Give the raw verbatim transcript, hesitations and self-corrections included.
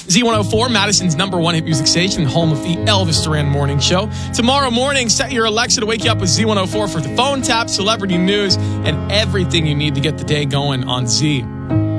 Z one oh four, Madison's number one hit music station, home of the Elvis Duran Morning Show. Tomorrow morning, set your Alexa to wake you up with Z one oh four for the phone tap, celebrity news, and everything you need to get the day going on Z.